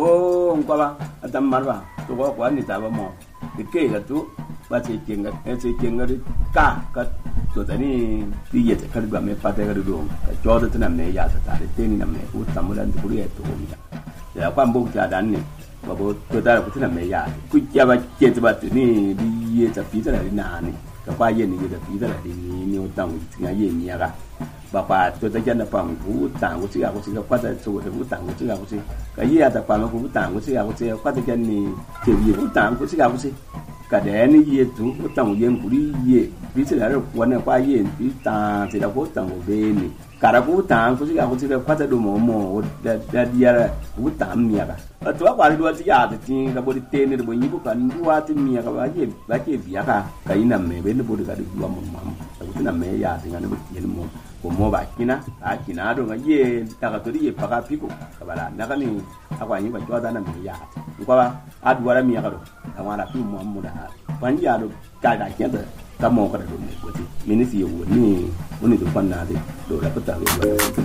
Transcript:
oh ngkala atam marwa to ko ni ta ba mo ke ga tu ba ce kenga ka to tani diye ta karba me pata ga do ka joda tana me ya ta tare teni na me ku tamulan ku ya to mi ya kwan bu ta dan ne ba bo to ta ku tana me ya ku ya ba ke ta ba ni diye ta pi ta na ni ka kwa ye ni da pi ta ni o tang nga ye ni ya ga ba pa to ta jana pang ku tang ku si ga ku si ka kwa ta so da ku tang ku si ga ku si ka ye ta pa ku tang ku si ga ku si kwa ta jan ni ke ye ku tang ku si ga ku si cả đẻ nó ye tu có tầng yên của đi ye ví dụ là quan là qua ye ví ta thì là có tầng của bên này cả là có tầng có gì là qua tới đồ mồ đã đi ra có tầng mía cả ở chỗ qua đi đua thì giờ thì là body tên này body như cái đua thì mía cả vậy cái việc cái nằm mẹ bên nó body cái đua mầm cái nằm mẹ giờ thì nó bị yên mồ của bài kina kina đồ cái ye ta cái tôi đi ye pakai piku các bạn là cái này aku ini baca ada nama ya, bukan ada dua orang yang kalau orang itu mau muda, banyak ada cara kita kamu kada dulu, ini sih ini tu pernah ada, dulu dapat tahu.